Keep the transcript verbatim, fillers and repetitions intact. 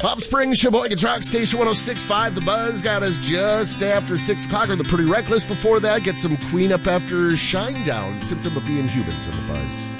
Offspring, Sheboygan Truck Station one oh six point five. The Buzz got us just after six o'clock. Or the Pretty Reckless before that. Get some Queen up after Shinedown. Symptom of Being Humans in The Buzz.